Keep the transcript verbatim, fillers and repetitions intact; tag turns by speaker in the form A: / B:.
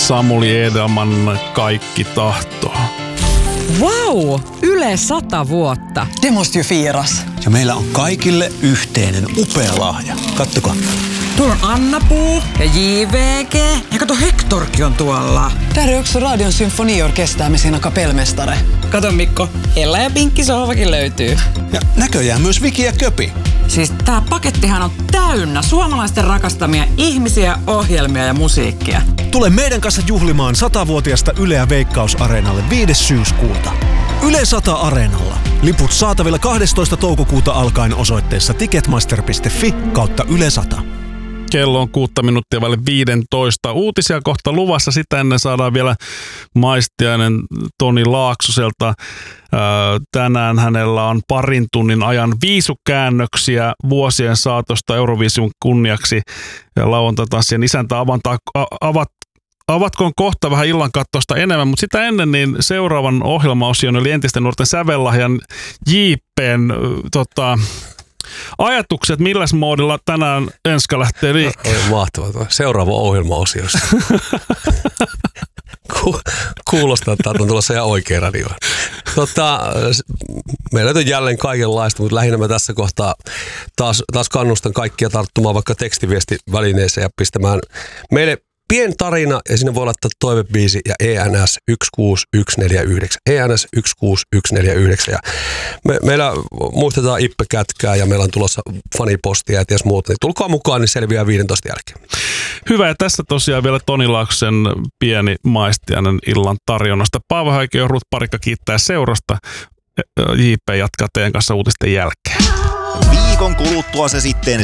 A: Samuli Edelman Kaikki tahtoo.
B: Vau! Yle sata vuotta.
C: Det måste ju firas.
D: Ja meillä on kaikille yhteinen upea lahja. Kattokaa.
B: Tuolla on Anna-Puu ja J V G. Ja kato, Hektorkin on tuolla.
C: Där är också Radion symfoniorkester med sina kapellmästare.
B: Kato Mikko, Ella ja Pinkki sohvakin löytyy.
D: Ja näköjään myös Viki ja Köpi.
B: Siis tää pakettihan on täynnä suomalaisten rakastamia ihmisiä, ohjelmia ja musiikkia.
E: Tule meidän kanssa juhlimaan satavuotiaasta Yleä Veikkaus-areenalle viides syyskuuta. Yle sata Areenalla. Liput saatavilla kahdestoista toukokuuta alkaen osoitteessa ticketmaster piste fi kautta Yle sata.
A: Kello on kuutta minuuttia vaille viidentoista. Uutisia kohta luvassa. Sitä ennen saadaan vielä maistiainen Toni Laaksoselta. Tänään hänellä on parin tunnin ajan viisukäännöksiä vuosien saatosta Euroviisun kunniaksi. Ja lauantatanssien isäntä avantaa, avat, avatkoon kohta vähän illan kattosta enemmän, mutta sitä ennen niin seuraavan ohjelmaosion oli entisten nuorten sävellahjan J P:n tota, ajatukset, milläs moodilla tänään Enska lähtee liikkeelle?
F: Mahtavaa. Seuraava ohjelmaosiossa. Ku, kuulostaa, että on tulossa ihan oikea radio. Tota, meillä on jälleen kaikenlaista, mutta lähinnä mä tässä kohtaa taas, taas kannustan kaikkia tarttumaan vaikka tekstiviestivälineeseen ja pistämään meille pieni tarina ja sinne voi laittaa toivebiisi ja E N S yksi kuusi yksi neljä yhdeksän. E N S yksi kuusi yksi neljä yhdeksän. Ja me, meillä muistetaan Ippe Kätkää ja meillä on tulossa fanipostia ja ties muuta. Niin tulkaa mukaan, niin selviää viidentoista jälkeen.
A: Hyvä, ja tässä tosiaan vielä Toni Laaksosen pieni maistiainen illan tarjonnasta. Paavo Häikö ja Ruth Parikka kiittää seurasta. J P jatkaa teidän kanssa uutisten jälkeen.
G: Viikon kuluttua se sitten